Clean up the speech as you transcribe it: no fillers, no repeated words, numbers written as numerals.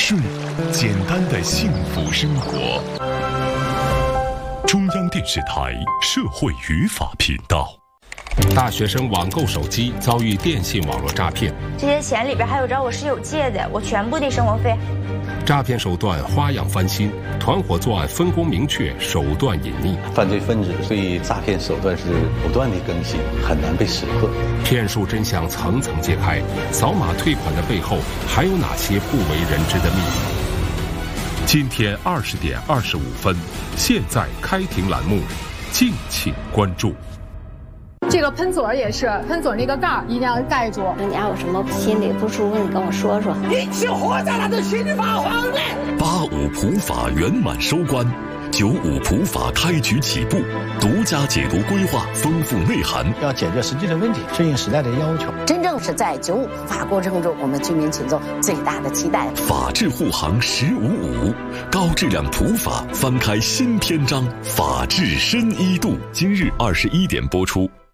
顺，简单的幸福生活。中央电视台社会语法频道。 大学生网购手机遭遇电信网络诈骗， 这些钱里边还有找我室友借的，我全部的生活费。 诈骗手段花样翻新，团伙作案分工明确，手段隐匿。 犯罪分子对诈骗手段是不断的更新，很难被识破。 骗术真相层层揭开，扫码退款的背后还有哪些不为人知的秘密？今天20点25分，现在开庭栏目，敬请关注。 这个喷嘴也是，喷嘴那个盖儿一定要盖住。 你要有什么心里不舒服，你跟我说说。 一起活在他的心里发慌的。 85普法圆满收官，95普法开局起步，独家解读规划，丰富内涵， 要解决实际的问题，顺应时代的要求。 真正是在95普法过程中，我们居民群众最大的期待。 法治护航1055，高质量普法翻开新篇章，法治深一度。今日21点播出。